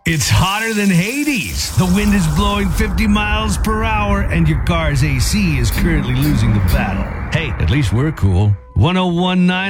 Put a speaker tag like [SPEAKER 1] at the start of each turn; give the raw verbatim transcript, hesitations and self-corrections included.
[SPEAKER 1] It's hotter than Hades. The wind is blowing fifty miles per hour, and your car's A C is currently losing the battle. Hey, at least we're cool. one oh one point nine